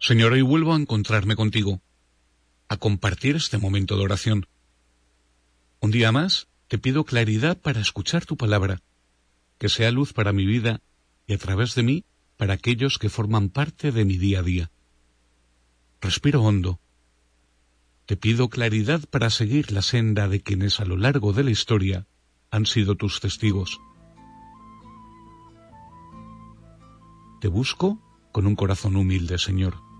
Señor, hoy vuelvo a encontrarme contigo, a compartir este momento de oración. Un día más, te pido claridad para escuchar tu palabra, que sea luz para mi vida y a través de mí para aquellos que forman parte de mi día a día. Respiro hondo. Te pido claridad para seguir la senda de quienes a lo largo de la historia han sido tus testigos. Te busco con un corazón humilde, Señor.